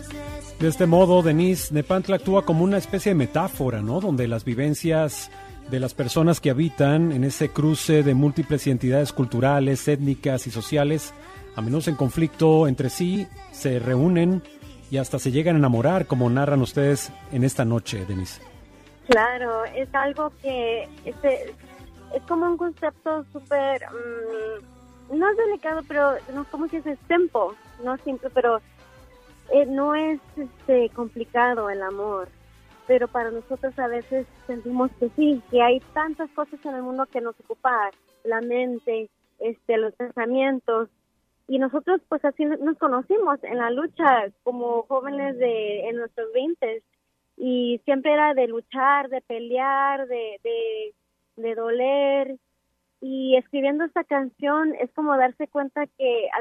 De este modo, Denise, Nepantla actúa como una especie de metáfora, ¿no? Donde las vivencias de las personas que habitan en ese cruce de múltiples identidades culturales, étnicas y sociales, a menudo en conflicto entre sí, se reúnen y hasta se llegan a enamorar, como narran ustedes en esta noche, Denise. Claro, es algo que es como un concepto súper, no es delicado, pero no, ¿cómo se dice? Simple, no simple, pero no es complicado el amor. Pero para nosotros a veces sentimos que sí, que hay tantas cosas en el mundo que nos ocupa la mente, los pensamientos. Y nosotros pues así nos conocimos en la lucha como jóvenes en nuestros 20 y siempre era de luchar, de pelear, de doler. Y escribiendo esta canción es como darse cuenta que